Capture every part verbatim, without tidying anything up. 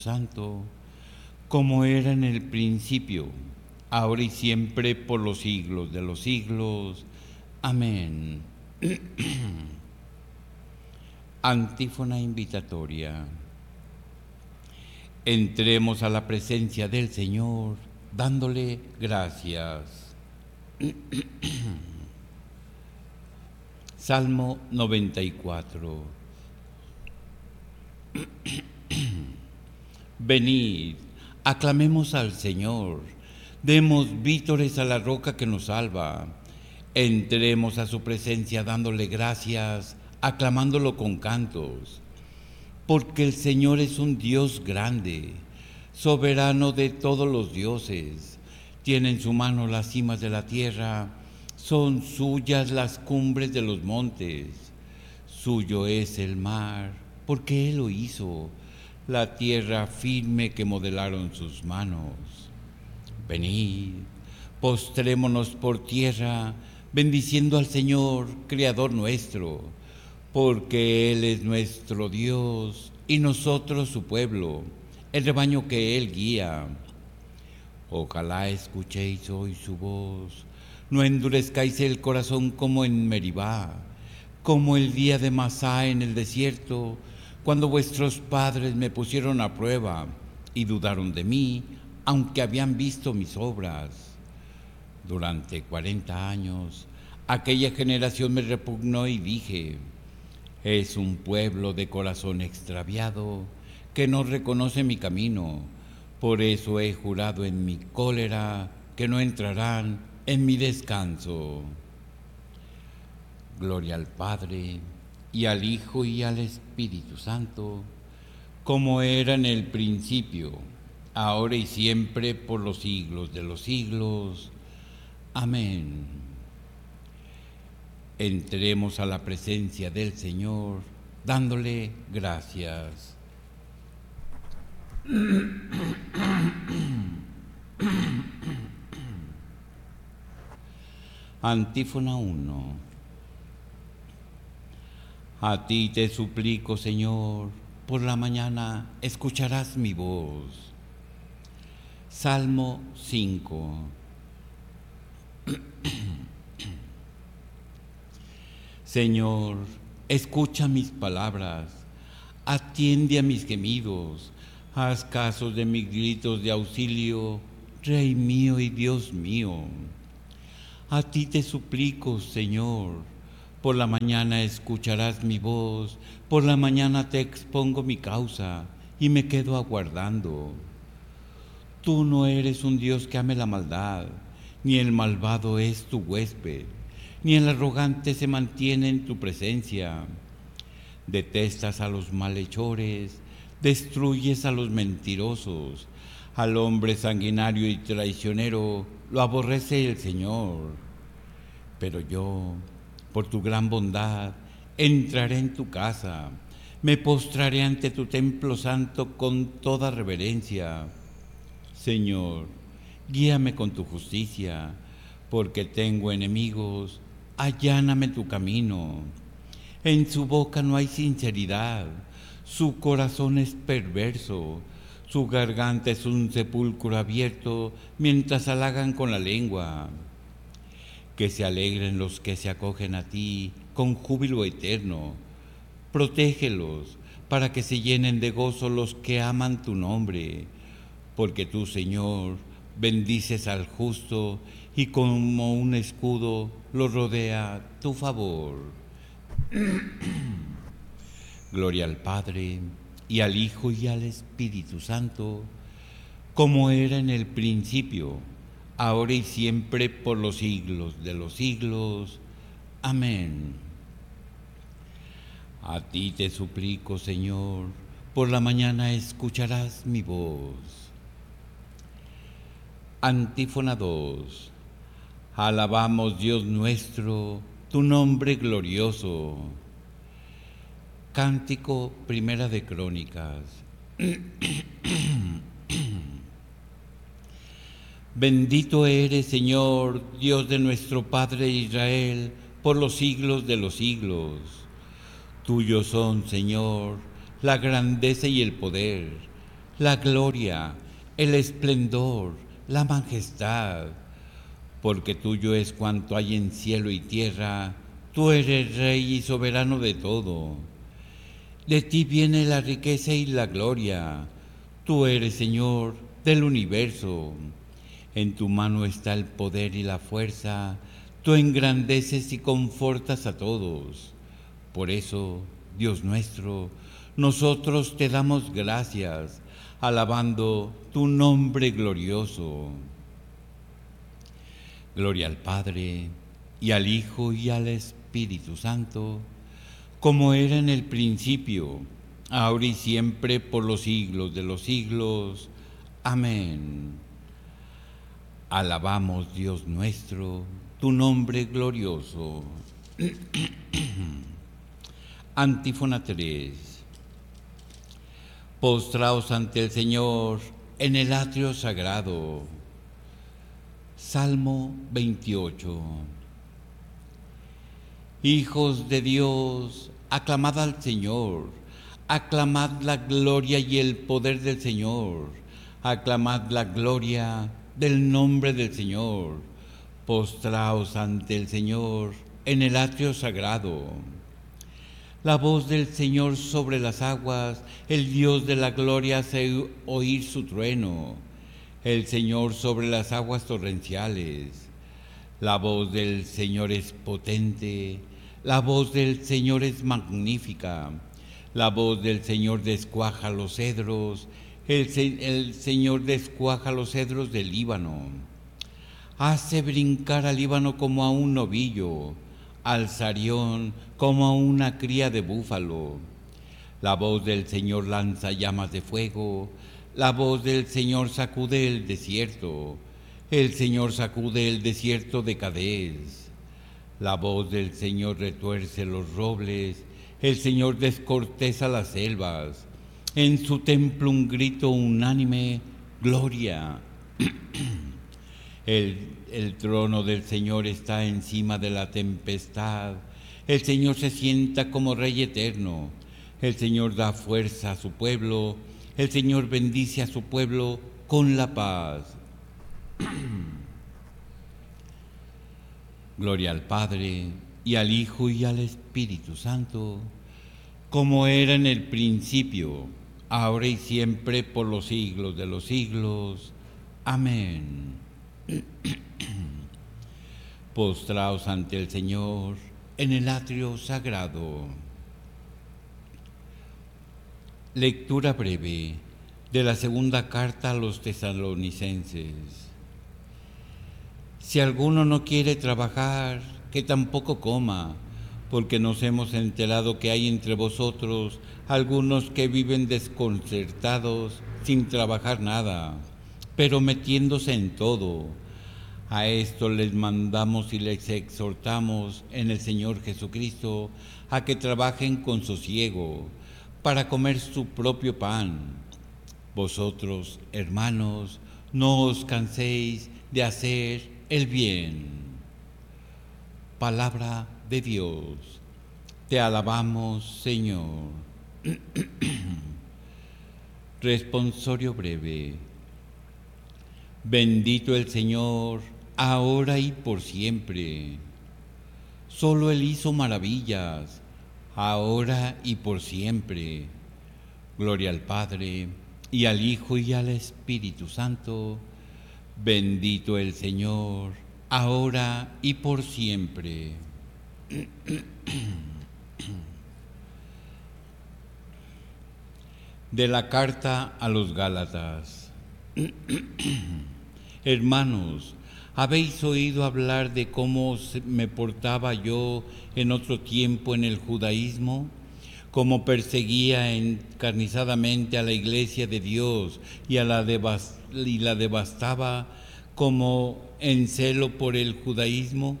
Santo, como era en el principio, ahora y siempre, por los siglos de los siglos. Amén. Antífona invitatoria. Entremos a la presencia del Señor, dándole gracias. Salmo noventa y cuatro. Venid, aclamemos al Señor, demos vítores a la roca que nos salva. Entremos a su presencia dándole gracias, aclamándolo con cantos. Porque el Señor es un Dios grande, soberano de todos los dioses. Tiene en su mano las cimas de la tierra, son suyas las cumbres de los montes. Suyo es el mar, porque Él lo hizo, la tierra firme que modelaron sus manos. Venid, postrémonos por tierra, bendiciendo al Señor, Creador nuestro, porque Él es nuestro Dios y nosotros su pueblo, el rebaño que Él guía. Ojalá escuchéis hoy su voz, no endurezcáis el corazón como en Meribá, como el día de Masá en el desierto, cuando vuestros padres me pusieron a prueba y dudaron de mí, aunque habían visto mis obras. Durante cuarenta años, aquella generación me repugnó y dije: es un pueblo de corazón extraviado que no reconoce mi camino. Por eso he jurado en mi cólera que no entrarán en mi descanso. Gloria al Padre, y al Hijo, y al Espíritu Santo, como era en el principio, ahora y siempre, por los siglos de los siglos. Amén. Entremos a la presencia del Señor, dándole gracias. Antífona uno. A ti te suplico, Señor, por la mañana escucharás mi voz. Salmo cinco. Señor, escucha mis palabras, atiende a mis gemidos, haz caso de mis gritos de auxilio, Rey mío y Dios mío. A ti te suplico, Señor, por la mañana escucharás mi voz, por la mañana te expongo mi causa y me quedo aguardando. Tú no eres un Dios que ame la maldad, ni el malvado es tu huésped, ni el arrogante se mantiene en tu presencia. Detestas a los malhechores, destruyes a los mentirosos, al hombre sanguinario y traicionero lo aborrece el Señor. Pero yo, por tu gran bondad, entraré en tu casa, me postraré ante tu templo santo con toda reverencia. Señor, guíame con tu justicia, porque tengo enemigos, alláname tu camino. En su boca no hay sinceridad, su corazón es perverso, su garganta es un sepulcro abierto, mientras halagan con la lengua. Que se alegren los que se acogen a ti con júbilo eterno. Protégelos para que se llenen de gozo los que aman tu nombre, porque tú, Señor, bendices al justo y como un escudo lo rodea tu favor. Gloria al Padre, y al Hijo, y al Espíritu Santo, como era en el principio, ahora y siempre, por los siglos de los siglos. Amén. A ti te suplico, Señor, por la mañana escucharás mi voz. Antífona dos. Alabamos, Dios nuestro, tu nombre glorioso. Cántico Primera de Crónicas. Bendito eres, Señor, Dios de nuestro Padre Israel, por los siglos de los siglos. Tuyos son, Señor, la grandeza y el poder, la gloria, el esplendor, la majestad, porque tuyo es cuanto hay en cielo y tierra, tú eres Rey y soberano de todo. De ti viene la riqueza y la gloria, tú eres Señor del universo. En tu mano está el poder y la fuerza, tú engrandeces y confortas a todos. Por eso, Dios nuestro, nosotros te damos gracias, alabando tu nombre glorioso. Gloria al Padre, y al Hijo, y al Espíritu Santo, como era en el principio, ahora y siempre, por los siglos de los siglos. Amén. Alabamos, Dios nuestro, tu nombre glorioso. Antífona tres. Postraos ante el Señor en el atrio sagrado. Salmo veintiocho. Hijos de Dios, aclamad al Señor, aclamad la gloria y el poder del Señor, aclamad la gloria del nombre del Señor. Postraos ante el Señor en el atrio sagrado. La voz del Señor sobre las aguas, el Dios de la gloria hace oír su trueno. El Señor sobre las aguas torrenciales. La voz del Señor es potente, la voz del Señor es magnífica. La voz del Señor descuaja los cedros, el, el Señor descuaja los cedros del Líbano. Hace brincar al Líbano como a un novillo, al Sarión como a una cría de búfalo. La voz del Señor lanza llamas de fuego, la voz del Señor sacude el desierto, el Señor sacude el desierto de Cadés. La voz del Señor retuerce los robles, el Señor descorteza las selvas. En su templo un grito unánime, gloria. El, el trono del Señor está encima de la tempestad. El Señor se sienta como Rey eterno. El Señor da fuerza a su pueblo. El Señor bendice a su pueblo con la paz. Gloria al Padre, y al Hijo, y al Espíritu Santo, como era en el principio, ahora y siempre, por los siglos de los siglos. Amén. Postraos ante el Señor en el atrio sagrado. Lectura breve de la segunda carta a los tesalonicenses. Si alguno no quiere trabajar, que tampoco coma, porque nos hemos enterado que hay entre vosotros algunos que viven desconcertados sin trabajar nada, pero metiéndose en todo. A esto les mandamos y les exhortamos en el Señor Jesucristo a que trabajen con sosiego para comer su propio pan. Vosotros, hermanos, no os canséis de hacer el bien. Palabra de Dios. Te alabamos, Señor. Responsorio breve. Bendito el Señor, ahora y por siempre. Solo Él hizo maravillas, ahora y por siempre. Gloria al Padre, y al Hijo, y al Espíritu Santo. Bendito el Señor, ahora y por siempre. De la carta a los Gálatas. Hermanos, habéis oído hablar de cómo me portaba yo en otro tiempo en el judaísmo, cómo perseguía encarnizadamente a la iglesia de Dios y, a la, devas- y la devastaba como en celo por el judaísmo.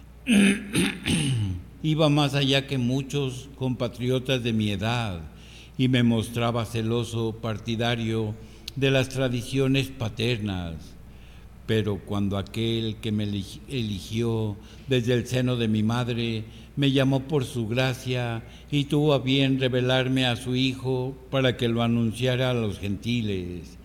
Iba más allá que muchos compatriotas de mi edad y me mostraba celoso partidario de las tradiciones paternas. Pero cuando aquel que me eligió desde el seno de mi madre me llamó por su gracia y tuvo a bien revelarme a su Hijo para que lo anunciara a los gentiles,